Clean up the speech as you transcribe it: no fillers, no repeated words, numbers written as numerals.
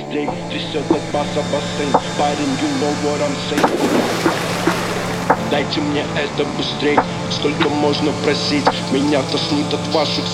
быстрей. Трясет от баса бассейн. Парень, you know what I'm saying. Дайте мне это быстрей. Сколько можно просить? Меня тошнит от ваших